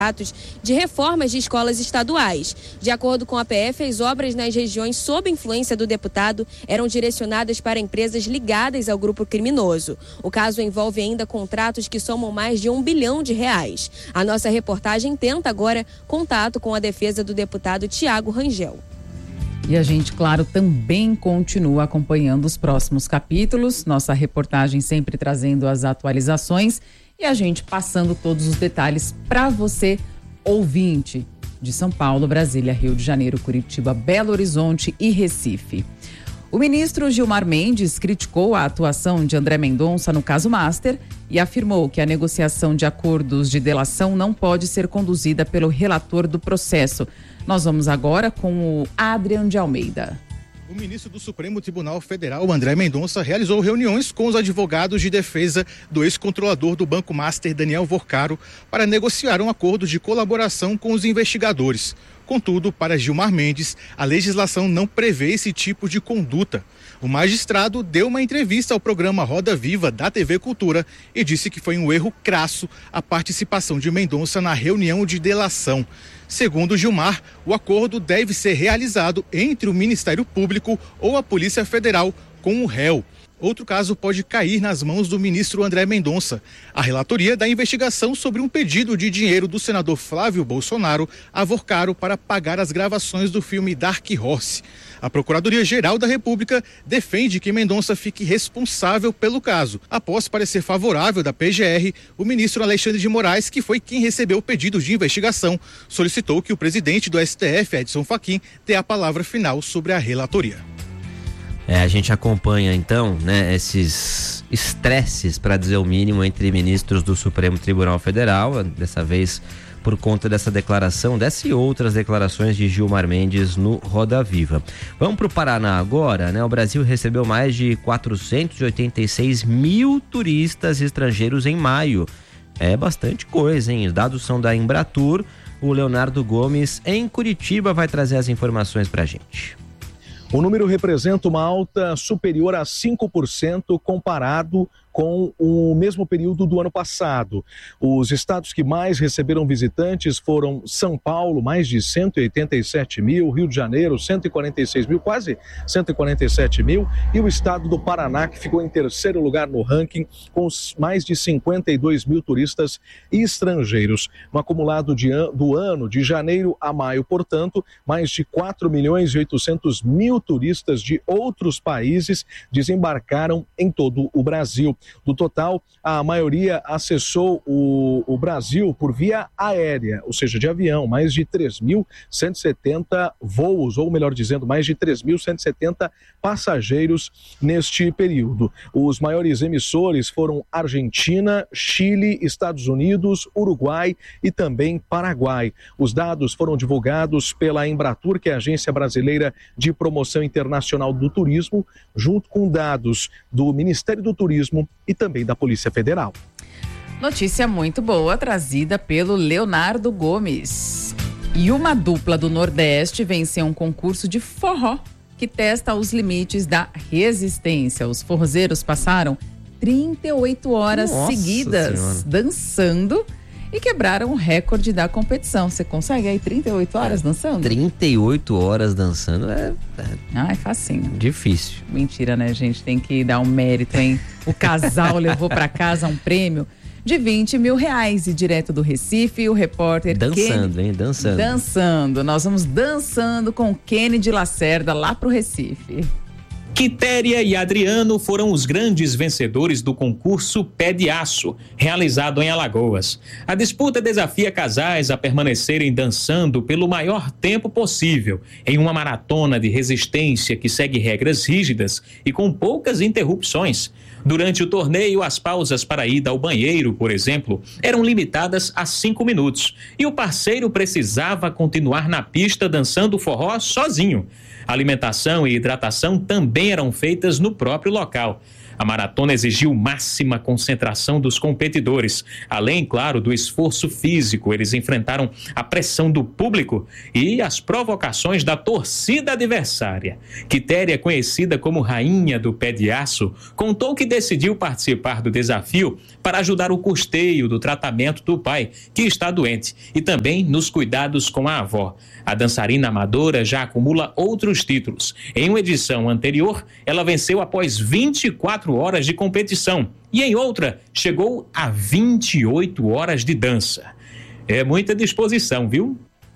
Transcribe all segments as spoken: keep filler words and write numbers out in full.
de reformas de escolas estaduais. De acordo com a P F, as obras nas regiões sob influência do deputado eram direcionadas para empresas ligadas ao grupo criminoso. O caso envolve ainda contratos que somam mais de um bilhão de reais. A nossa reportagem tenta agora contato com a defesa do deputado Tiago Rangel. E a gente, claro, também continua acompanhando os próximos capítulos. Nossa reportagem sempre trazendo as atualizações e a gente passando todos os detalhes para você, ouvinte de São Paulo, Brasília, Rio de Janeiro, Curitiba, Belo Horizonte e Recife. O ministro Gilmar Mendes criticou a atuação de André Mendonça no caso Master e afirmou que a negociação de acordos de delação não pode ser conduzida pelo relator do processo. Nós vamos agora com o Adrian de Almeida. O ministro do Supremo Tribunal Federal, André Mendonça, realizou reuniões com os advogados de defesa do ex-controlador do Banco Master, Daniel Vorcaro, para negociar um acordo de colaboração com os investigadores. Contudo, para Gilmar Mendes, a legislação não prevê esse tipo de conduta. O magistrado deu uma entrevista ao programa Roda Viva da T V Cultura e disse que foi um erro crasso a participação de Mendonça na reunião de delação. Segundo Gilmar, o acordo deve ser realizado entre o Ministério Público ou a Polícia Federal com o réu. Outro caso pode cair nas mãos do ministro André Mendonça. A relatoria da investigação sobre um pedido de dinheiro do senador Flávio Bolsonaro a Vorcaro para pagar as gravações do filme Dark Horse. A Procuradoria-Geral da República defende que Mendonça fique responsável pelo caso. Após parecer favorável da P G R, o ministro Alexandre de Moraes, que foi quem recebeu o pedido de investigação, solicitou que o presidente do S T F, Edson Fachin, dê a palavra final sobre a relatoria. É, a gente acompanha então, né, esses estresses, para dizer o mínimo, entre ministros do Supremo Tribunal Federal, dessa vez por conta dessa declaração, dessa e outras declarações de Gilmar Mendes no Roda Viva. Vamos para o Paraná agora, né? O Brasil recebeu mais de quatrocentos e oitenta e seis mil turistas estrangeiros em maio. É bastante coisa, hein? Os dados são da Embratur. O Leonardo Gomes, em Curitiba, vai trazer as informações para a gente. O número representa uma alta superior a cinco por cento comparado com o mesmo período do ano passado. Os estados que mais receberam visitantes foram São Paulo, mais de cento e oitenta e sete mil, Rio de Janeiro, cento e quarenta e seis mil, quase cento e quarenta e sete mil, e o estado do Paraná, que ficou em terceiro lugar no ranking, com mais de cinquenta e dois mil turistas estrangeiros. No acumulado de an- do ano, de janeiro a maio, portanto, mais de quatro milhões e oitocentos mil turistas de outros países desembarcaram em todo o Brasil. Do total, a maioria acessou o, o Brasil por via aérea, ou seja, de avião, mais de três mil cento e setenta voos, ou melhor dizendo, mais de três mil cento e setenta passageiros neste período. Os maiores emissores foram Argentina, Chile, Estados Unidos, Uruguai e também Paraguai. Os dados foram divulgados pela Embratur, que é a Agência Brasileira de Promoção Internacional do Turismo, junto com dados do Ministério do Turismo e também da Polícia Federal. Notícia muito boa trazida pelo Leonardo Gomes. E uma dupla do Nordeste venceu um concurso de forró que testa os limites da resistência. Os forrozeiros passaram trinta e oito horas Nossa seguidas Senhora. dançando e quebraram o recorde da competição. Você consegue aí trinta e oito horas dançando? trinta e oito horas dançando é, é Ah, é facinho. difícil. Mentira, né, gente? Tem que dar um mérito, hein? O casal levou pra casa um prêmio de vinte mil reais e direto do Recife, o repórter Dançando, Kenny... hein? Dançando. Dançando. Nós vamos dançando com Kenny de Lacerda lá pro Recife. Quitéria e Adriano foram os grandes vencedores do concurso Pé de Aço, realizado em Alagoas. A disputa desafia casais a permanecerem dançando pelo maior tempo possível, em uma maratona de resistência que segue regras rígidas e com poucas interrupções. Durante o torneio, as pausas para ida ao banheiro, por exemplo, eram limitadas a cinco minutos, e o parceiro precisava continuar na pista dançando forró sozinho. Alimentação e hidratação também eram feitas no próprio local. A maratona exigiu máxima concentração dos competidores. Além, claro, do esforço físico, eles enfrentaram a pressão do público e as provocações da torcida adversária. Quitéria, conhecida como rainha do pé de aço, contou que decidiu participar do desafio para ajudar o custeio do tratamento do pai, que está doente, e também nos cuidados com a avó. A dançarina amadora já acumula outros títulos. Em uma edição anterior, ela venceu após vinte e quatro horas de competição e em outra chegou a vinte e oito horas de dança. É muita disposição, viu?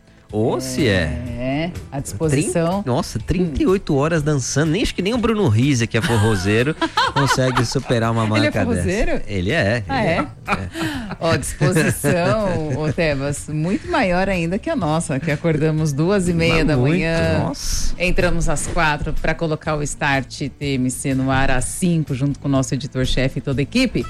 Ou se é. É, a disposição. trinta, nossa, trinta e oito horas dançando. Nem acho que nem o Bruno Rize, que é forrozeiro, consegue superar uma marca dessa. Ele é forrozeiro? Dessa. Ele é. Ah, ele é? é. Ó, disposição, ô Tebas, muito maior ainda que a nossa, que acordamos duas e meia Mas da muito, manhã. Nossa. Entramos às quatro para colocar o Start T M C no ar às cinco, junto com o nosso editor-chefe e toda a equipe.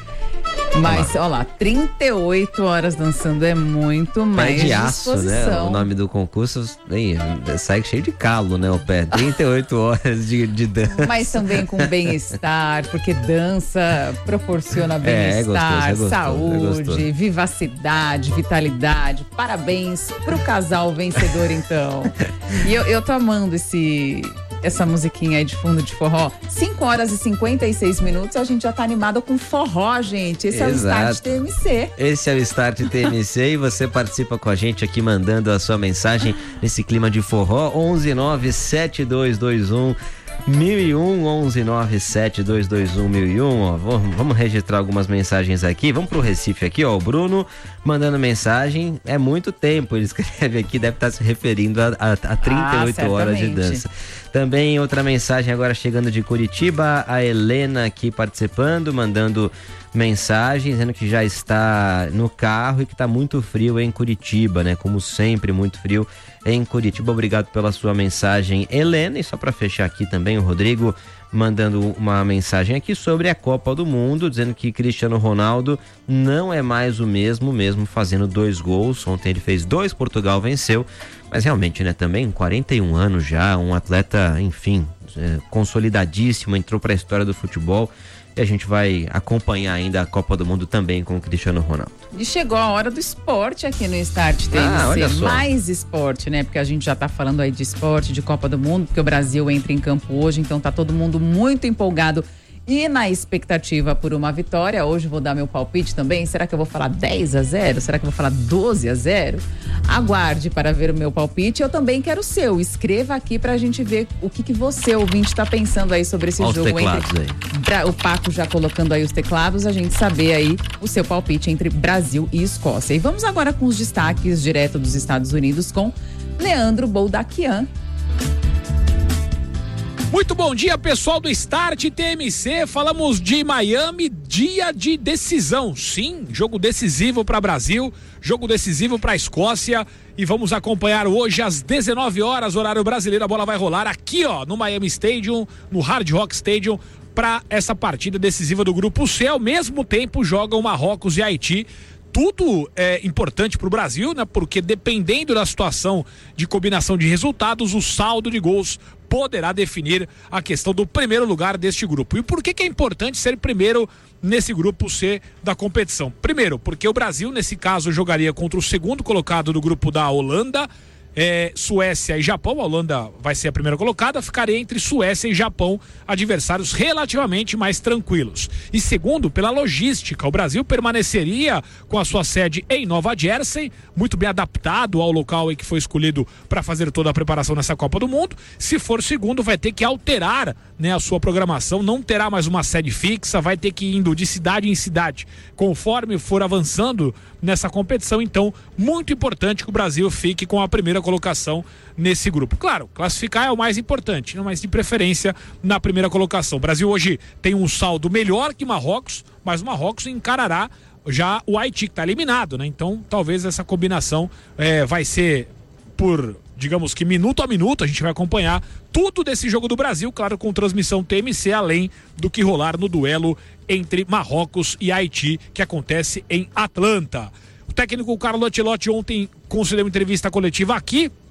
Mas, olha lá, trinta e oito horas dançando é muito mais pé de aço, disposição. Né? O nome do concurso bem, sai cheio de calo, né? O pé. trinta e oito horas de, de dança. Mas também com bem-estar, porque dança proporciona bem-estar, é, é gostoso, é gostoso, saúde, é vivacidade, vitalidade. Parabéns pro casal vencedor, então. E eu, eu tô amando esse... essa musiquinha aí de fundo de forró. cinco horas e cinquenta e seis minutos, a gente já tá animado com forró, gente. Esse Exato. É o Start T M C. Esse é o Start T M C e você participa com a gente aqui mandando a sua mensagem nesse clima de forró. onze nove sete dois dois um mil e um, onze nove sete dois dois um mil e um, ó, vamos, vamos registrar algumas mensagens aqui, vamos pro Recife aqui, ó, o Bruno mandando mensagem, é muito tempo, ele escreve aqui, deve estar se referindo a, a, a trinta e oito ah, horas de dança. Também outra mensagem agora chegando de Curitiba, a Helena aqui participando, mandando mensagem, dizendo que já está no carro e que está muito frio em Curitiba, né? Como sempre, muito frio em Curitiba. Obrigado pela sua mensagem, Helena. E só para fechar aqui também, o Rodrigo mandando uma mensagem aqui sobre a Copa do Mundo, dizendo que Cristiano Ronaldo não é mais o mesmo, mesmo fazendo dois gols. Ontem ele fez dois, Portugal venceu, mas realmente, né, também quarenta e um anos já, um atleta, enfim, é, consolidadíssimo, entrou para a história do futebol. E a gente vai acompanhar ainda a Copa do Mundo também com o Cristiano Ronaldo. E chegou a hora do esporte aqui no Start T M C. Ah, olha só. Mais esporte, né? Porque a gente já tá falando aí de esporte, de Copa do Mundo, porque o Brasil entra em campo hoje, então tá todo mundo muito empolgado e na expectativa por uma vitória. Hoje vou dar meu palpite também. Será que eu vou falar dez a zero? Será que eu vou falar doze a zero? Aguarde para ver o meu palpite. Eu também quero o seu. Escreva aqui pra gente ver o que, que você, ouvinte, tá pensando aí sobre esse Olha jogo. Os teclados entre... aí. Pra... O Paco já colocando aí os teclados, a gente saber aí o seu palpite entre Brasil e Escócia. E vamos agora com os destaques direto dos Estados Unidos com Leandro Boldaquian. Muito bom dia, pessoal do Start T M C. Falamos de Miami, dia de decisão. Sim, jogo decisivo para Brasil, jogo decisivo para Escócia. E vamos acompanhar hoje às dezenove horas, horário brasileiro. A bola vai rolar aqui, ó, no Miami Stadium, no Hard Rock Stadium, para essa partida decisiva do Grupo C. Ao mesmo tempo, jogam Marrocos e Haiti. Tudo é importante para o Brasil, né? Porque dependendo da situação de combinação de resultados, o saldo de gols poderá definir a questão do primeiro lugar deste grupo. E por que que é importante ser primeiro nesse grupo C da competição? Primeiro, porque o Brasil, nesse caso, jogaria contra o segundo colocado do grupo da Holanda, É, Suécia e Japão. A Holanda vai ser a primeira colocada, ficaria entre Suécia e Japão, adversários relativamente mais tranquilos. E segundo, pela logística, o Brasil permaneceria com a sua sede em Nova Jersey, muito bem adaptado ao local em que foi escolhido para fazer toda a preparação nessa Copa do Mundo. Se for segundo, vai ter que alterar, né, a sua programação, não terá mais uma sede fixa, vai ter que ir indo de cidade em cidade conforme for avançando nessa competição. Então, muito importante que o Brasil fique com a primeira colocação nesse grupo. Claro, classificar é o mais importante, mas de preferência na primeira colocação. O Brasil hoje tem um saldo melhor que Marrocos, mas o Marrocos encarará já o Haiti, que está eliminado, né? Então, talvez essa combinação é, vai ser por, digamos que minuto a minuto, a gente vai acompanhar tudo desse jogo do Brasil, claro, com transmissão T M C, além do que rolar no duelo entre Marrocos e Haiti, que acontece em Atlanta. O técnico Carlo Ancelotti ontem concedeu uma entrevista coletiva aqui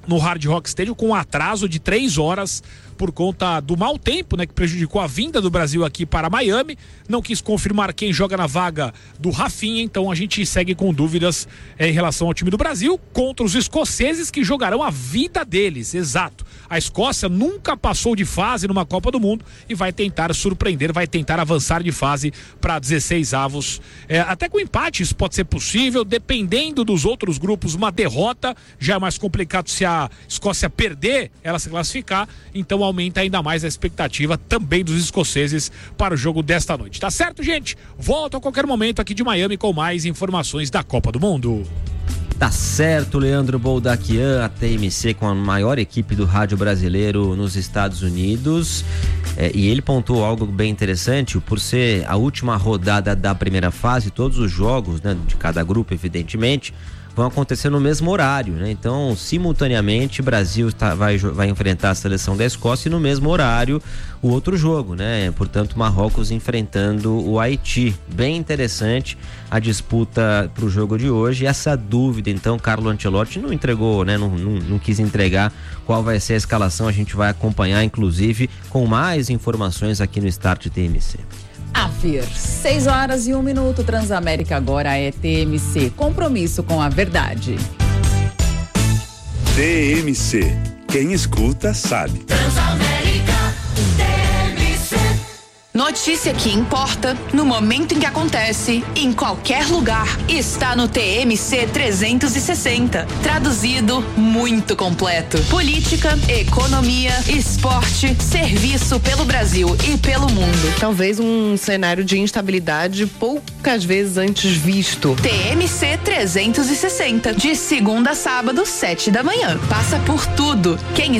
no Hard Rock Stadium com um atraso de três horas por conta do mau tempo, né, que prejudicou a vinda do Brasil aqui para Miami. Não quis confirmar quem joga na vaga do Rafinha, então a gente segue com dúvidas é, em relação ao time do Brasil contra os escoceses, que jogarão a vida deles. Exato. A Escócia nunca passou de fase numa Copa do Mundo e vai tentar surpreender, vai tentar avançar de fase para dezesseis avos. É, até com empate isso pode ser possível, dependendo dos outros grupos. Uma derrota já é mais complicado. Se a Escócia perder, ela se classificar, então aumenta ainda mais a expectativa também dos escoceses para o jogo desta noite. Tá certo, gente? Volto a qualquer momento aqui de Miami com mais informações da Copa do Mundo. Tá certo, Leandro Boldaquian, a T M C com a maior equipe do rádio brasileiro nos Estados Unidos. É, e ele pontuou algo bem interessante, por ser a última rodada da primeira fase, todos os jogos, né, de cada grupo, evidentemente, vão acontecer no mesmo horário, né? Então, simultaneamente, o Brasil está, vai, vai enfrentar a seleção da Escócia e no mesmo horário o outro jogo, né? Portanto, Marrocos enfrentando o Haiti. Bem interessante a disputa para o jogo de hoje. E essa dúvida, então, Carlo Ancelotti não entregou, né? Não, não, não quis entregar qual vai ser a escalação. A gente vai acompanhar, inclusive, com mais informações aqui no Start T M C. Afir, seis horas e um minuto. Transamérica agora é T M C. Compromisso com a verdade. T M C. Quem escuta sabe. Transamérica T M C. Notícia que importa no momento em que acontece, em qualquer lugar, está no T M C trezentos e sessenta. Traduzido, muito completo. Política, economia, esporte, serviço pelo Brasil e pelo mundo. Talvez um cenário de instabilidade poucas vezes antes visto. T M C trezentos e sessenta, de segunda a sábado, sete da manhã. Passa por tudo. Quem